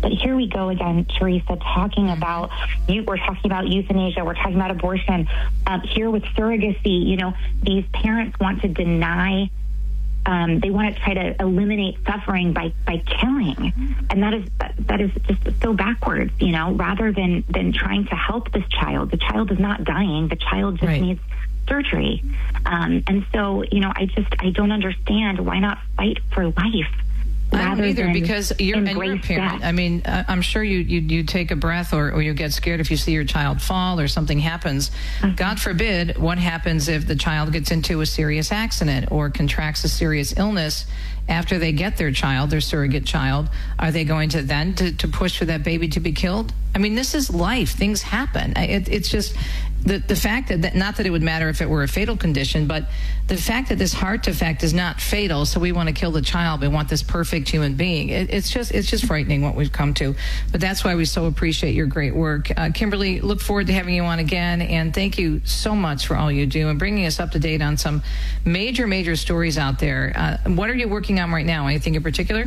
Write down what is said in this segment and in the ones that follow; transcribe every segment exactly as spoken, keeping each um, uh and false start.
But here we go again, Teresa, talking about, you, we're talking about euthanasia, we're talking about abortion. Um, here with surrogacy, you know, these parents want to deny, um, they want to try to eliminate suffering by, by killing. And that is that is just so backwards, you know, rather than, than trying to help this child. The child is not dying. The child just right. needs surgery. Um, and so, you know, I just, I don't understand why not fight for life. I don't either, because you're, and you're a parent. Death. I mean, uh, I'm sure you, you you take a breath, or, or you get scared if you see your child fall or something happens. Mm-hmm. God forbid, what happens if the child gets into a serious accident or contracts a serious illness after they get their child, their surrogate child? Are they going to then to, to push for that baby to be killed? I mean, this is life. Things happen. It, it's just the the fact that, that, not that it would matter if it were a fatal condition, but the fact that this heart defect is not fatal, so we want to kill the child. We want this perfect human being. It, it's just it's just frightening what we've come to. But that's why we so appreciate your great work. Uh, Kimberly, look forward to having you on again, and thank you so much for all you do and bringing us up to date on some major, major stories out there. Uh, what are you working on right now? Anything in particular?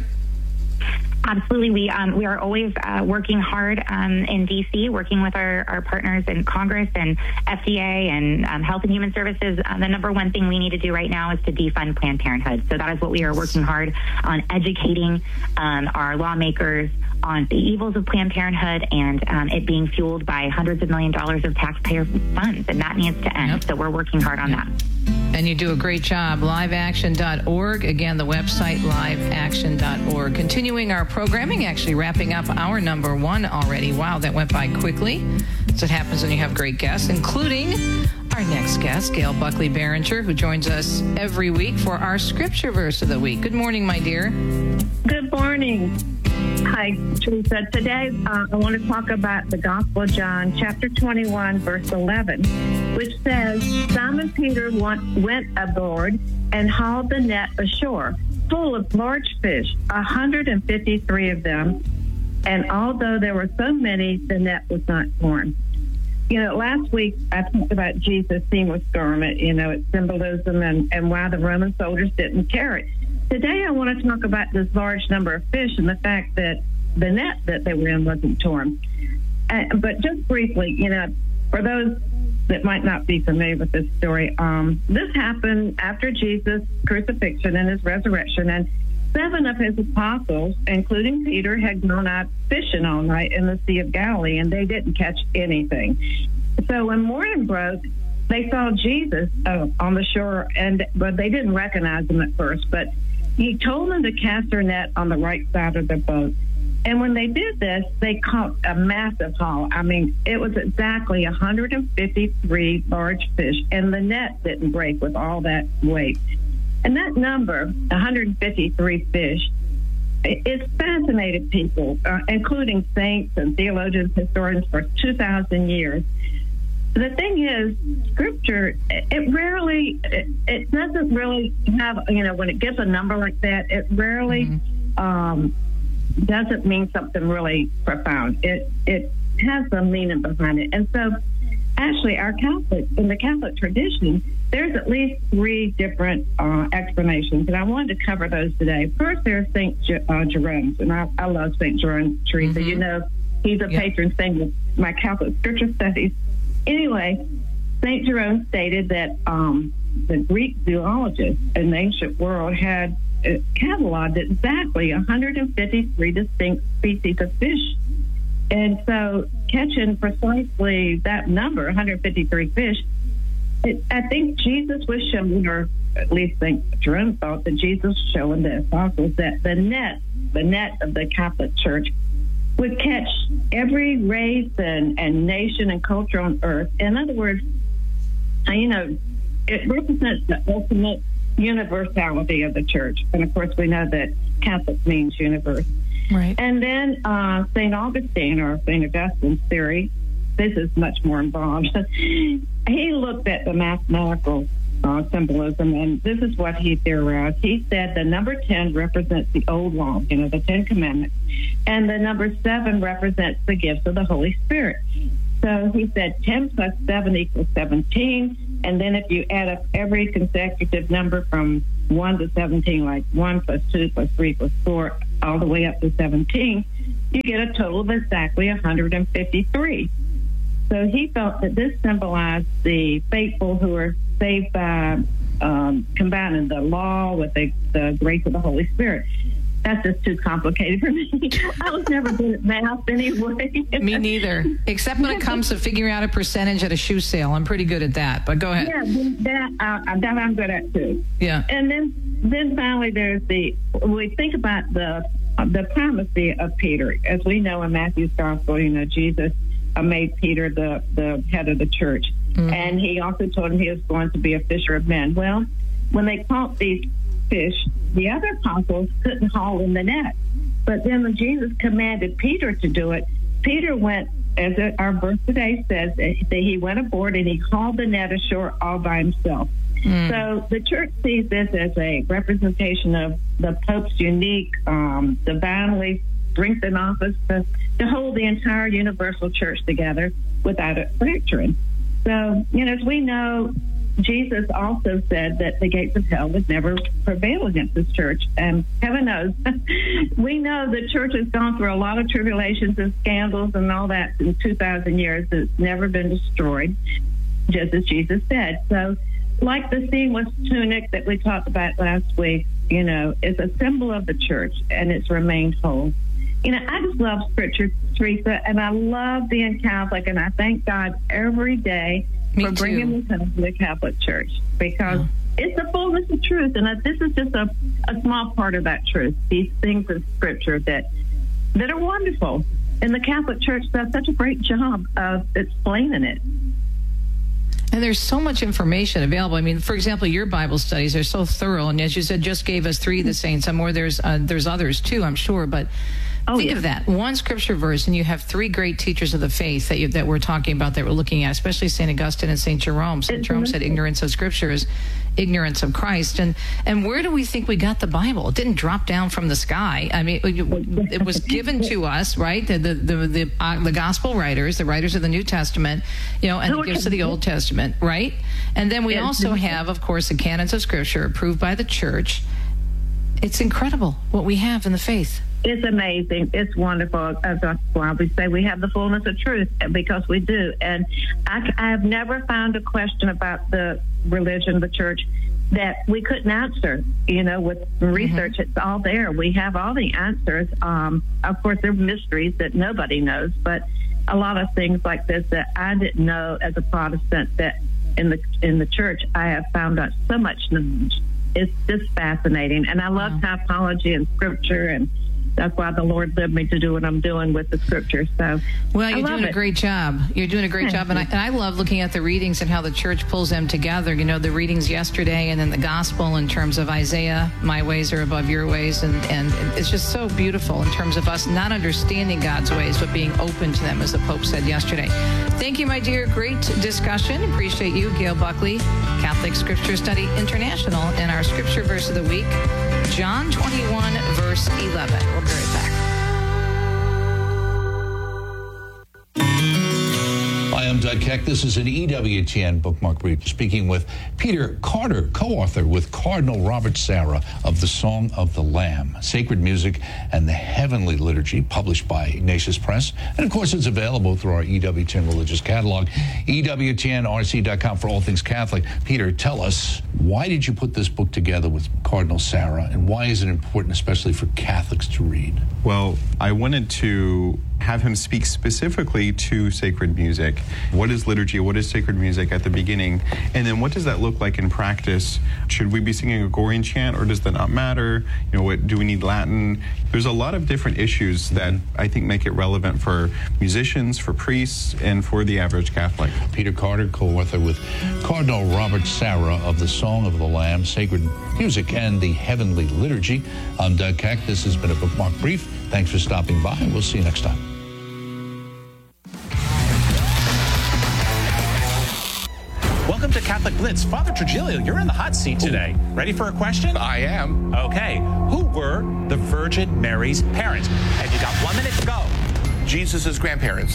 Absolutely. We um, we are always uh, working hard um, in D C, working with our, our partners in Congress and F D A and um, Health and Human Services. Uh, the number one thing we need to do right now is to defund Planned Parenthood. So that is what we are working hard on, educating um, our lawmakers on the evils of Planned Parenthood and um, it being fueled by hundreds of million dollars of taxpayer funds. And that needs to end. Yep. So we're working hard on yep. that. And you do a great job. live action dot org. Again, the website, live action dot org. Continuing our programming, actually wrapping up our number one already. Wow, that went by quickly. That's what happens when you have great guests, including our next guest, Gail Buckley Behringer, who joins us every week for our scripture verse of the week. Good morning, my dear. Good morning. Hi, Teresa. Today, uh, I want to talk about the Gospel of John, chapter twenty-one, verse eleven, which says, Simon Peter went aboard and hauled the net ashore, full of large fish, one hundred fifty-three of them. And although there were so many, the net was not torn. You know, last week I talked about Jesus' seamless garment, you know, its symbolism and, and why the Roman soldiers didn't carry it. Today I want to talk about this large number of fish and the fact that the net that they were in wasn't torn. Uh, but just briefly, you know, for those that might not be familiar with this story, um, this happened after Jesus' crucifixion and his resurrection, and seven of his apostles, including Peter, had gone out fishing all night in the Sea of Galilee, and they didn't catch anything. So when morning broke, they saw Jesus uh, on the shore, and but they didn't recognize him at first. But he told them to cast their net on the right side of the boat. And when they did this, they caught a massive haul. I mean, it was exactly one hundred fifty-three large fish, and the net didn't break with all that weight. And that number, one hundred fifty-three fish, it's fascinated people, uh, including saints and theologians, historians, for two thousand years. The thing is, Scripture, it rarely, it, it doesn't really have, you know, when it gives a number like that, it rarely mm-hmm. um, doesn't mean something really profound. It it has a meaning behind it. And so, actually, our Catholic, in the Catholic tradition, there's at least three different uh, explanations, and I wanted to cover those today. First, there's Saint J- uh, Jerome, and I, I love Saint Jerome, Teresa. Mm-hmm. You know, he's a yep. patron saint of my Catholic scripture studies. Anyway, Saint Jerome stated that um, the Greek zoologists in the ancient world had uh, cataloged exactly one hundred fifty-three distinct species of fish. And so catching precisely that number, one hundred fifty-three fish, it, I think Jesus was showing, or at least Saint Jerome thought that Jesus was showing the apostles that the net, the net of the Catholic Church would catch every race and, and nation and culture on earth. In other words, you know, it represents the ultimate universality of the church. And of course, we know that Catholic means universe. Right. And then uh, Saint Augustine, or Saint Augustine's theory, this is much more involved. He looked at the mathematical uh, symbolism, and this is what he theorized. He said the number ten represents the old law, you know, the Ten Commandments, and the number seven represents the gifts of the Holy Spirit. So he said ten plus seven equals seventeen, and then if you add up every consecutive number from one to seventeen, like one plus two plus three plus four, all the way up to seventeen, you get a total of exactly one hundred fifty-three. So he felt that this symbolized the faithful who are saved by um, combining the law with the, the grace of the Holy Spirit. That's just too complicated for me. I was never good at math anyway. Me neither, except when it comes to figuring out a percentage at a shoe sale. I'm pretty good at that, but go ahead. Yeah, that, uh, that I'm good at too. Yeah. And then then finally there's the, we think about the the primacy of Peter. As we know in Matthew's gospel, you know, Jesus uh, made Peter the, the head of the church. Mm-hmm. And he also told him he was going to be a fisher of men. Well, when they caught these fish, the other apostles couldn't haul in the net. But then when Jesus commanded Peter to do it, Peter went, as our verse today says, that he went aboard and he hauled the net ashore all by himself. Mm. So the church sees this as a representation of the Pope's unique, um, divinely strengthened office to, to hold the entire universal church together without a fracturing. So, you know, as we know, Jesus also said that the gates of hell would never prevail against his church. And heaven knows, we know the church has gone through a lot of tribulations and scandals and all that in two thousand years. It's never been destroyed, just as Jesus said. So, like the seamless tunic that we talked about last week, you know, is a symbol of the church, and it's remained whole. You know, I just love Scripture, Teresa, and I love being Catholic, and I thank God every day Me for too. bringing me to the Catholic Church, because yeah. it's the fullness of truth, and this is just a, a small part of that truth, these things in Scripture that that are wonderful. And the Catholic Church does such a great job of explaining it. And there's so much information available. I mean, for example, your Bible studies are so thorough, and as you said, just gave us three of the saints. I'm more there's uh, there's others too, I'm sure, but oh, think yeah. of that. One scripture verse, and you have three great teachers of the faith that you, that we're talking about, that we're looking at, especially Saint Augustine and Saint Jerome. Saint Jerome said ignorance of Scripture is ignorance of Christ. And and where do we think we got the Bible? It didn't drop down from the sky. I mean, it, it was given to us, right? The the the the, uh, the gospel writers, the writers of the New Testament, you know, and the gifts of the Old Testament, right? And then we also have, of course, the canons of Scripture approved by the Church. It's incredible what we have in the faith. It's amazing. It's wonderful. As I we say, we have the fullness of truth, because we do. And I, I have never found a question about the religion of the church that we couldn't answer. You know, with research, mm-hmm. it's all there. We have all the answers. Um, of course, there are mysteries that nobody knows, but a lot of things like this that I didn't know as a Protestant, that in the in the church I have found out so much knowledge. It's just fascinating. And I love wow. typology and Scripture, and that's why the Lord led me to do what I'm doing with the Scriptures. So, well, you're doing it. a great job. You're doing a great Thank job, and I, and I love looking at the readings and how the church pulls them together. You know, the readings yesterday, and then the gospel in terms of Isaiah, my ways are above your ways, and and it's just so beautiful in terms of us not understanding God's ways, but being open to them, as the Pope said yesterday. Thank you, my dear. Great discussion. Appreciate you, Gail Buckley, Catholic Scripture Study International, and our Scripture verse of the week, John twenty-one, verse eleven. We'll be right back. Hi, I'm Doug Keck. This is an E W T N Bookmark Brief, speaking with Peter Carter, co-author with Cardinal Robert Sarah of The Song of the Lamb, Sacred Music and the Heavenly Liturgy, published by Ignatius Press. And, of course, it's available through our E W T N Religious Catalog, E W T N R C dot com for all things Catholic. Peter, tell us, why did you put this book together with Cardinal Sarah, and why is it important, especially for Catholics, to read? Well, I wanted to have him speak specifically to sacred music. What is liturgy? What is sacred music at the beginning? And then what does that look like in practice? Should we be singing a Gregorian chant, or does that not matter? You know, what, do we need Latin? There's a lot of different issues that I think make it relevant for musicians, for priests, and for the average Catholic. Peter Carter, co-author with Cardinal Robert Sarah of The Song of the Lamb, Sacred Music and the Heavenly Liturgy. I'm Doug Keck. This has been a Bookmark Brief. Thanks for stopping by. We'll see you next time. Welcome to Catholic Blitz. Father Trujillo, you're in the hot seat today. Ooh. Ready for a question? I am. Okay. Who were the Virgin Mary's parents? And you got one minute to go. Jesus' grandparents.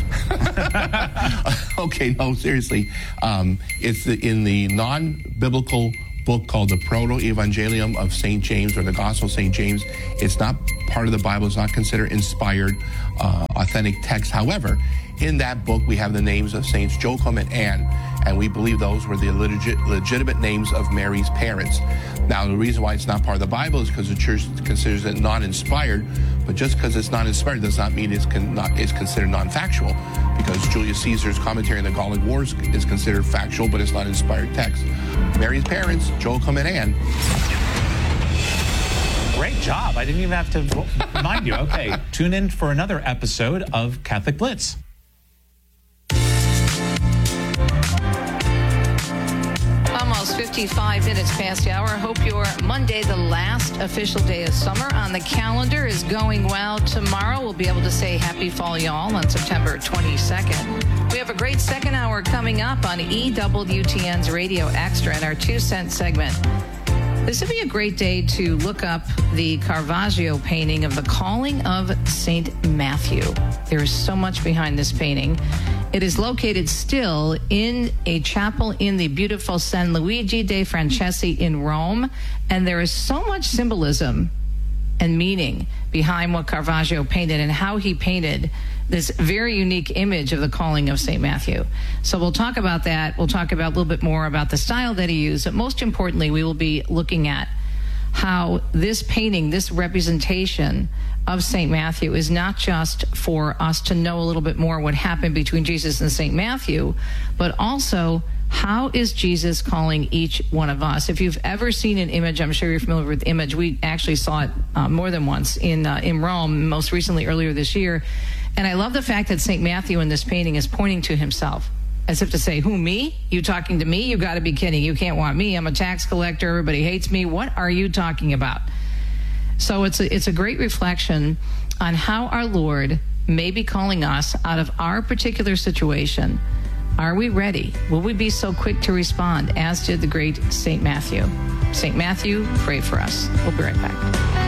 Okay, no, seriously. Um, it's the, in the non-biblical book called the Proto-Evangelium of Saint James, or the Gospel of Saint James. It's not part of the Bible. It's not considered inspired, uh, authentic text. However, in that book, we have the names of Saints Joachim and Anne, and we believe those were the legit, legitimate names of Mary's parents. Now, the reason why it's not part of the Bible is because the church considers it non-inspired, but just because it's not inspired does not mean it's, con- not, it's considered non-factual, because Julius Caesar's commentary on the Gallic Wars is considered factual, but it's not inspired text. Mary's parents, Joachim and Anne. Great job. I didn't even have to remind you. Okay, tune in for another episode of Catholic Blitz. Almost fifty-five minutes past the hour. I hope your Monday, the last official day of summer on the calendar, is going well. Tomorrow we'll be able to say happy fall, y'all, on September twenty-second. We have a great second hour coming up on E W T N's Radio Extra in our two cent segment. This would be a great day to look up the Caravaggio painting of the Calling of Saint Matthew. There is so much behind this painting. It is located still in a chapel in the beautiful San Luigi dei Francesi in Rome, and there is so much symbolism and meaning behind what Caravaggio painted and how he painted this very unique image of the Calling of Saint Matthew. So we'll talk about that. We'll talk about a little bit more about the style that he used. But most importantly, we will be looking at how this painting, this representation of Saint Matthew is not just for us to know a little bit more what happened between Jesus and Saint Matthew, but also how is Jesus calling each one of us? If you've ever seen an image, I'm sure you're familiar with the image. We actually saw it uh, more than once in uh, in Rome, most recently earlier this year. And I love the fact that Saint Matthew in this painting is pointing to himself, as if to say, who, me? You talking to me? You got to be kidding. You can't want me. I'm a tax collector. Everybody hates me. What are you talking about? So it's a, it's a great reflection on how our Lord may be calling us out of our particular situation. Are we ready? Will we be so quick to respond, as did the great Saint Matthew? Saint Matthew, pray for us. We'll be right back.